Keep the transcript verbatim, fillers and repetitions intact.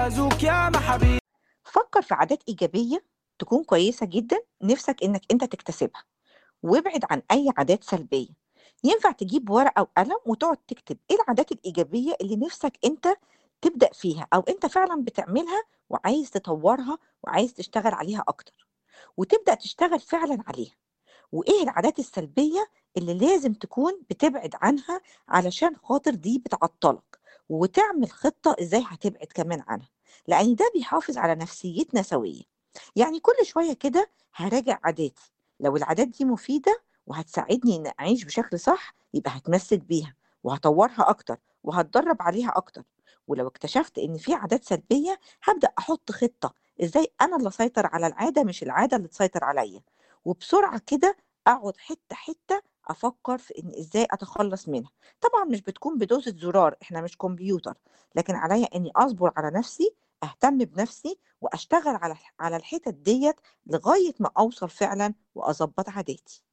بازوك يا محابيب. فكر في عادات إيجابية تكون كويسة جدا نفسك إنك أنت تكتسبها، وابعد عن أي عادات سلبية. ينفع تجيب ورقة وقلم وتقعد تكتب إيه العادات الإيجابية اللي نفسك أنت تبدأ فيها أو أنت فعلا بتعملها وعايز تطورها وعايز تشتغل عليها أكتر، وتبدأ تشتغل فعلا عليها. وإيه العادات السلبية اللي لازم تكون بتبعد عنها علشان خاطر دي بتعطلك، وتعمل خطة إزاي هتبعد كمان عنها، لأن ده بيحافظ على نفسيتنا سوية. يعني كل شوية كده هراجع عاداتي، لو العادات دي مفيدة وهتساعدني إن أعيش بشكل صح يبقى هتمسك بيها وهطورها أكتر وهتدرب عليها أكتر. ولو اكتشفت إن في عادات سلبية هبدأ أحط خطة إزاي أنا اللي أسيطر على العادة مش العادة اللي تسيطر عليا. وبسرعة كده أقعد حتة حتة أفكر في إن إزاي أتخلص منها. طبعا مش بتكون بدوسة زرار، إحنا مش كمبيوتر، لكن عليا إني أصبر على نفسي، أهتم بنفسي وأشتغل على على الحتت ديت لغاية ما أوصل فعلا وأظبط عاداتي.